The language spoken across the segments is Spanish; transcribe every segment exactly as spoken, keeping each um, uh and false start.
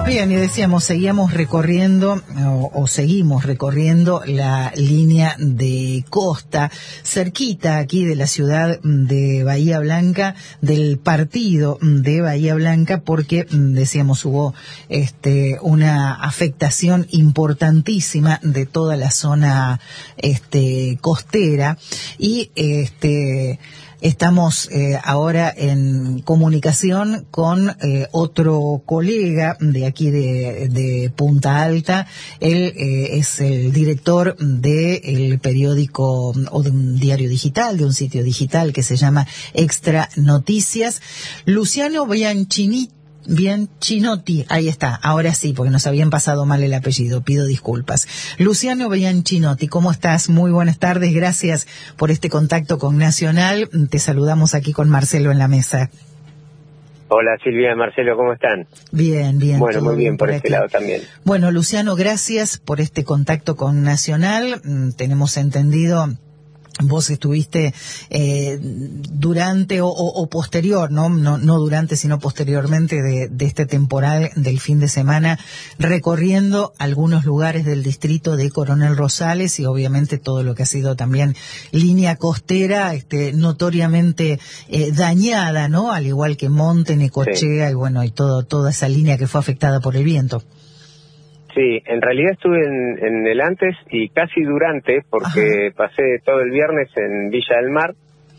Bien, y decíamos, seguíamos recorriendo, o, o seguimos recorriendo la línea de costa, cerquita aquí de la ciudad de Bahía Blanca, del partido de Bahía Blanca, porque, decíamos, hubo este, una afectación importantísima de toda la zona este, costera, y este... Estamos eh, ahora en comunicación con eh, otro colega de aquí de, de Punta Alta. Él eh, es el director del periódico o de un diario digital, de un sitio digital que se llama Extra Noticias. Luciano Bianchini. Bien, Chinotti, ahí está, ahora sí, porque nos habían pasado mal el apellido, pido disculpas. Luciano Bianchinotti, ¿cómo estás? Muy buenas tardes, gracias por este contacto con Nacional. Te saludamos aquí con Marcelo en la mesa. Hola Silvia, Marcelo, ¿cómo están? Bien, bien. Bueno, muy bien por, por este lado también. Bueno, Luciano, gracias por este contacto con Nacional. Tenemos entendido... Vos estuviste eh, durante o, o, o posterior, ¿no? ¿no? No durante, sino posteriormente de, de este temporal del fin de semana, recorriendo algunos lugares del distrito de Coronel Rosales y obviamente todo lo que ha sido también línea costera, este, notoriamente eh, dañada, ¿no? Al igual que Monte, Necochea, sí. y bueno, y todo, toda esa línea que fue afectada por el viento. Sí, en realidad estuve en, en el antes y casi durante, porque Ajá. pasé todo el viernes en Villa del Mar,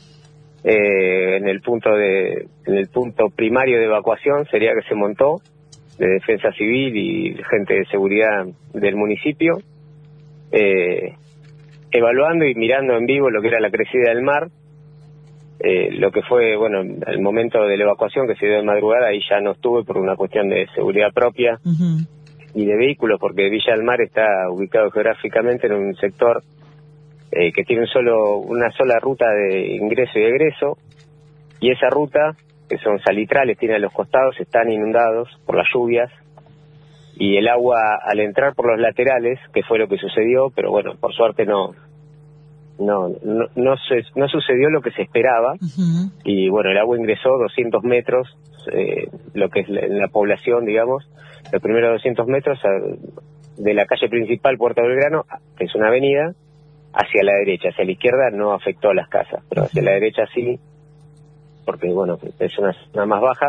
eh, en el punto de, en el punto primario de evacuación, sería que se montó, de Defensa Civil y gente de seguridad del municipio, eh, evaluando y mirando en vivo lo que era la crecida del mar, eh, lo que fue, bueno, el momento de la evacuación que se dio de madrugada, ahí ya no estuve por una cuestión de seguridad propia. Uh-huh. y de vehículos, porque Villa del Mar está ubicado geográficamente en un sector eh, que tiene solo una sola ruta de ingreso y egreso, y esa ruta, que son salitrales, tiene a los costados, están inundados por las lluvias, y el agua al entrar por los laterales, que fue lo que sucedió, pero bueno, por suerte no no no, no, se, no sucedió lo que se esperaba, uh-huh. y bueno, el agua ingresó doscientos metros, eh, lo que es la, la población, digamos, los primeros doscientos metros de la calle principal Puerto Belgrano, que es una avenida, hacia la derecha. Hacia la izquierda no afectó a las casas, pero hacia la derecha sí, porque bueno, es una zona más baja.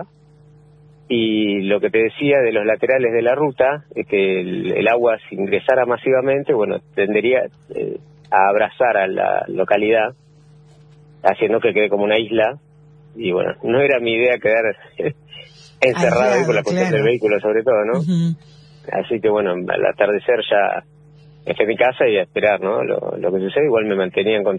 Y lo que te decía de los laterales de la ruta es que el, el agua, si ingresara masivamente, bueno, tendería eh, a abrazar a la localidad, haciendo que quede como una isla. Y bueno, no era mi idea quedar encerrado ahí por la cuestión claro. del vehículo, sobre todo, ¿no? Uh-huh. Así que bueno, al atardecer ya esté en mi casa y a esperar, ¿no? Lo, lo que sucede, igual me mantenía en contacto